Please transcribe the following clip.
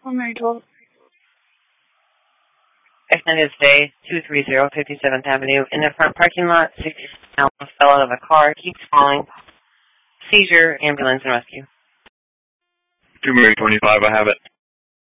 Mary 12. Extended stay 230 57th Avenue. In the front parking lot, 60 pounds fell out of a car, keeps falling. Seizure, ambulance, and rescue. 2 Mary 25, I have it.